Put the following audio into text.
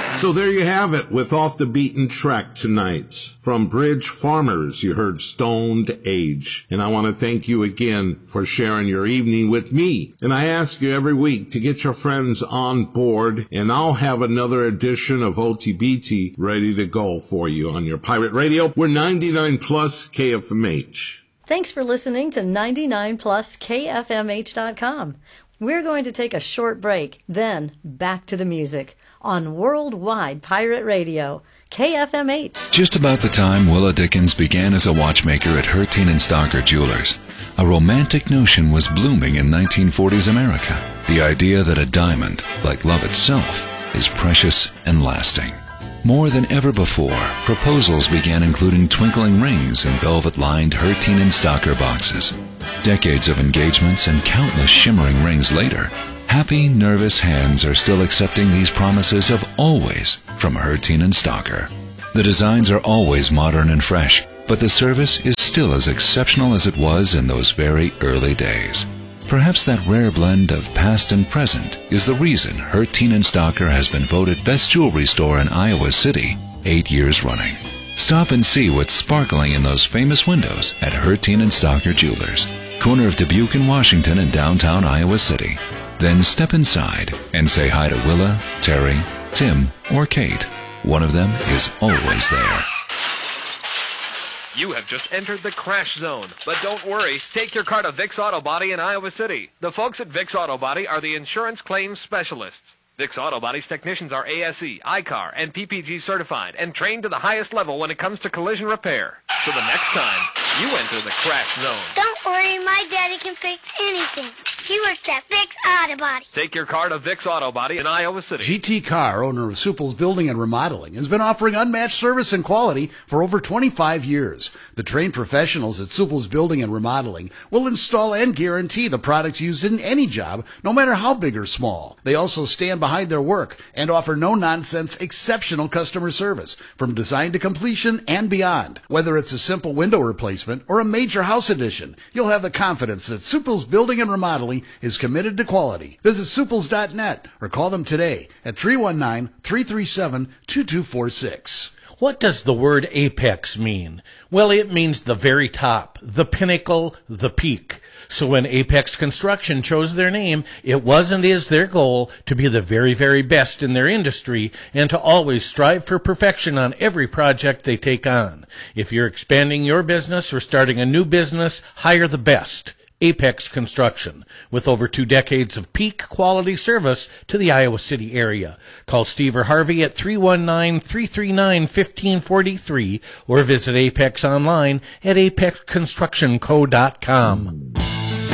So there you have it with Off the Beaten Track tonight. From Bridge Farmers, you heard Stoned Age. And I want to thank you again for sharing your evening with me. And I ask you every week to get your friends on board, and I'll have another edition of OTBT ready to go for you on your pirate radio. We're 99 plus KFMH. Thanks for listening to 99 plus KFMH.com. We're going to take a short break, then back to the music on Worldwide Pirate Radio, KFMH. Just about the time Willa Dickens began as a watchmaker at Herteen and Stocker Jewelers, a romantic notion was blooming in 1940s America. The idea that a diamond, like love itself, is precious and lasting. More than ever before, proposals began including twinkling rings in velvet-lined Herteen and Stocker boxes. Decades of engagements and countless shimmering rings later, happy, nervous hands are still accepting these promises of always from Herteen and Stocker. The designs are always modern and fresh, but the service is still as exceptional as it was in those very early days. Perhaps that rare blend of past and present is the reason Herteen and Stocker has been voted best jewelry store in Iowa City 8 years running. Stop and see what's sparkling in those famous windows at Herteen and Stocker Jewelers, corner of Dubuque and Washington in downtown Iowa City. Then step inside and say hi to Willa, Terry, Tim, or Kate. One of them is always there. You have just entered the crash zone. But don't worry, take your car to Vic's Auto Body in Iowa City. The folks at Vic's Auto Body are the insurance claims specialists. Vic's Auto Body's technicians are ASE, ICAR, and PPG certified and trained to the highest level when it comes to collision repair. So the next time, you enter the crash zone. Don't worry, my daddy can fix anything. He works at Vic's Auto Body. Take your car to Vic's Auto Body in Iowa City. GT Carr, owner of Supple's Building and Remodeling, has been offering unmatched service and quality for over 25 years. The trained professionals at Supple's Building and Remodeling will install and guarantee the products used in any job, no matter how big or small. They also stand behind their work and offer no-nonsense, exceptional customer service from design to completion and beyond. Whether it's a simple window replacement or a major house addition, you'll have the confidence that Supple's Building and Remodeling is committed to quality. Visit Supples.net or call them today at 319-337-2246. What does the word apex mean? Well, it means the very top, the pinnacle, the peak. So when Apex Construction chose their name, it was and is their goal to be the very, very best in their industry and to always strive for perfection on every project they take on. If you're expanding your business or starting a new business, hire the best. Apex Construction, with over 2 decades of peak quality service to the Iowa City area. Call Steve or Harvey at 319-339-1543 or visit Apex online at apexconstructionco.com.